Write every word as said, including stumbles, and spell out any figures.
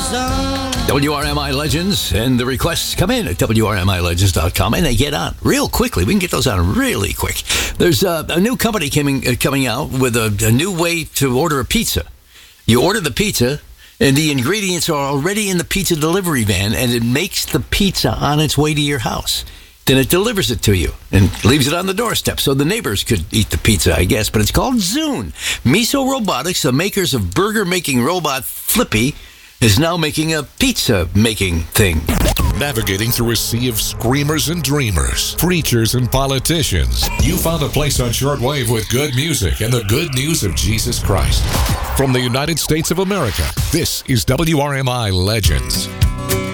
W R M I Legends, and the requests come in at W R M I legends dot com, and they get on real quickly. We can get those on really quick. There's uh, a new company coming uh, coming out with a, a new way to order a pizza. You order the pizza, and the ingredients are already in the pizza delivery van, and it makes the pizza on its way to your house. Then it delivers it to you and leaves it on the doorstep so the neighbors could eat the pizza, I guess. But it's called Zune. Miso Robotics, the makers of burger-making robot Flippy, is now making a pizza-making thing. Navigating through a sea of screamers and dreamers, preachers and politicians, you found a place on shortwave with good music and the good news of Jesus Christ. From the United States of America, this is W R M I Legends.